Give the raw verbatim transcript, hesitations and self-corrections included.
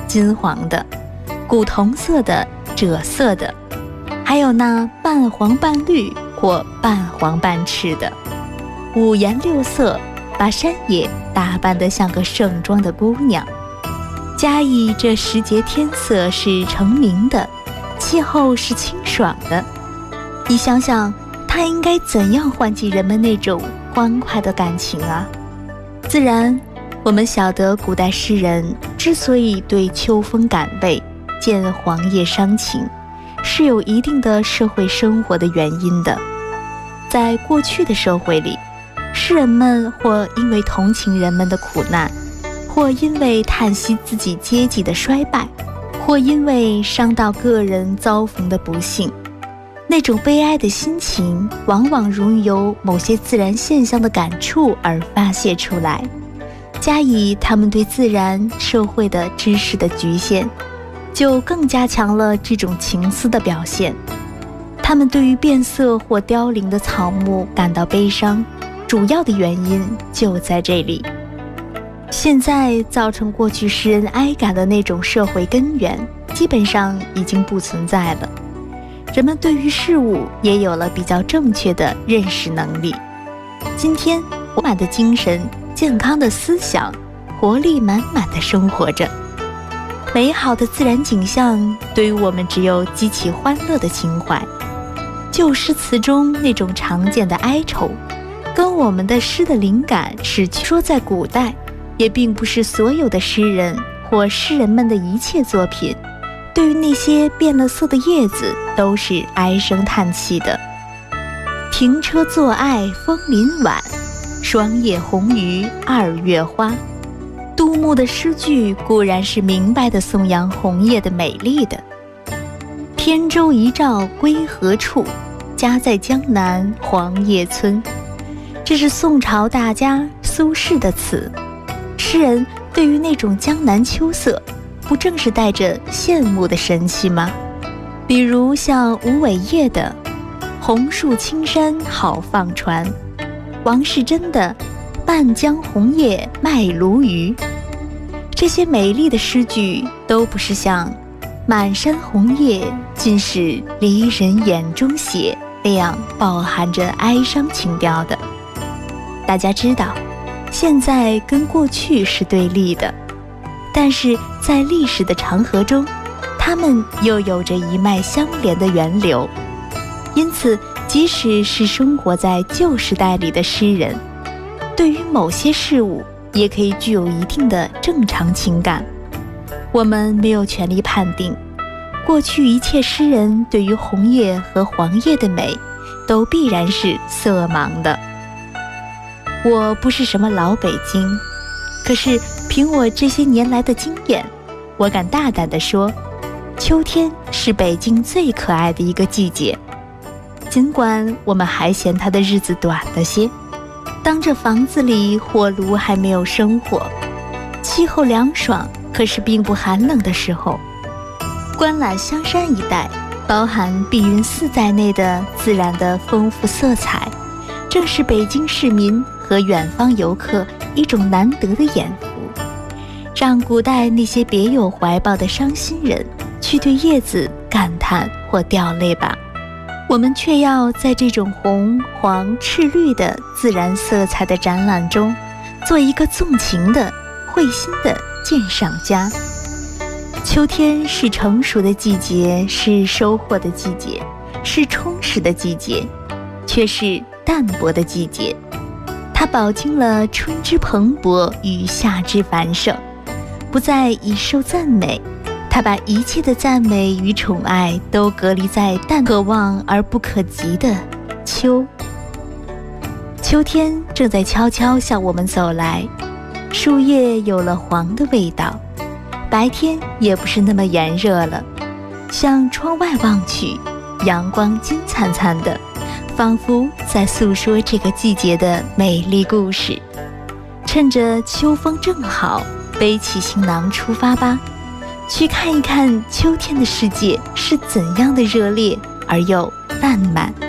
金黄的、古铜色的、赭色的，还有那半黄半绿或半黄半赤的，五颜六色，把山野打扮得像个盛装的姑娘。嘉义这时节天色是澄明的，气候是清爽的，你想想它应该怎样唤起人们那种欢快的感情啊。自然我们晓得古代诗人之所以对秋风感畏，见黄叶伤情，是有一定的社会生活的原因的。在过去的社会里，诗人们或因为同情人们的苦难，或因为叹息自己阶级的衰败，或因为伤到个人遭逢的不幸，那种悲哀的心情往往容易由某些自然现象的感触而发泄出来，加以他们对自然社会的知识的局限，就更加强了这种情思的表现。他们对于变色或凋零的草木感到悲伤，主要的原因就在这里。现在造成过去诗人哀感的那种社会根源基本上已经不存在了，人们对于事物也有了比较正确的认识能力。今天活满的精神、健康的思想、活力满满的生活着，美好的自然景象对于我们只有激起欢乐的情怀。旧诗词中那种常见的哀愁，跟我们的诗的灵感是说在古代，也并不是所有的诗人或诗人们的一切作品对于那些变了色的叶子都是唉声叹气的。停车坐爱枫林晚，霜叶红于二月花。杜牧的诗句固然是明白地颂扬红叶的美丽的。扁舟一照归何处，家在江南黄叶村。这是宋朝大家苏轼的词。诗人对于那种江南秋色，不正是带着羡慕的神气吗？比如像吴伟业的红树青山好放船，王士祯的半江红叶卖鲈鱼。这些美丽的诗句都不是像满山红叶尽是离人眼中血那样饱含着哀伤情调的。大家知道现在跟过去是对立的，但是在历史的长河中，它们又有着一脉相连的源流。因此即使是生活在旧时代里的诗人，对于某些事物也可以具有一定的正常情感。我们没有权利判定过去一切诗人对于红叶和黄叶的美都必然是色盲的。我不是什么老北京，可是凭我这些年来的经验，我敢大胆地说，秋天是北京最可爱的一个季节。尽管我们还嫌它的日子短了些，当这房子里火炉还没有生火，气候凉爽，可是并不寒冷的时候，观览香山一带包含碧云寺在内的自然的丰富色彩，正是北京市民和远方游客一种难得的眼福。让古代那些别有怀抱的伤心人去对叶子感叹或掉泪吧，我们却要在这种红黄赤绿的自然色彩的展览中，做一个纵情的会心的鉴赏家。秋天是成熟的季节，是收获的季节，是充实的季节，却是淡泊的季节。它饱经了春之蓬勃与夏之繁盛，不再以受赞美，它把一切的赞美与宠爱都隔离在淡可望而不可及的秋。秋天正在悄悄向我们走来，树叶有了黄的味道，白天也不是那么炎热了。向窗外望去，阳光金灿灿的，仿佛在诉说这个季节的美丽故事。趁着秋风正好，背起行囊出发吧，去看一看秋天的世界是怎样的热烈而又烂漫。